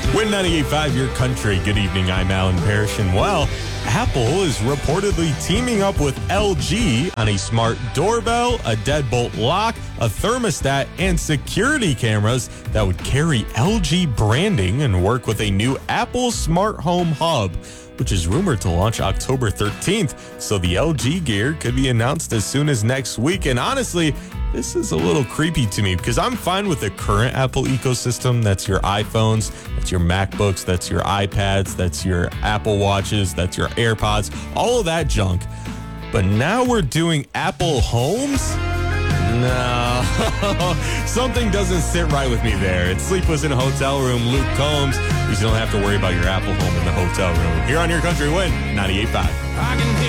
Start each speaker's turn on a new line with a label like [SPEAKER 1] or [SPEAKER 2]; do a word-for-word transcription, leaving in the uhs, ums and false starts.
[SPEAKER 1] Win ninety-eight point five, your country. Good evening, I'm Alan Parrish. And well, Apple is reportedly teaming up with L G on a smart doorbell, a deadbolt lock, a thermostat, and security cameras that would carry L G branding and work with a new Apple Smart Home Hub, which is rumored to launch October thirteenth. So the L G gear could be announced as soon as next week. And honestly, this is a little creepy to me because I'm fine with the current Apple ecosystem. That's your iPhones, that's your MacBooks, that's your iPads, that's your Apple Watches, that's your AirPods, all of that junk. But now we're doing Apple Homes? No, something doesn't sit right with me there. It's Sleepless in a Hotel Room, Luke Combs, because you don't have to worry about your Apple home in the hotel room. Here on Your Country Win, ninety-eight point five.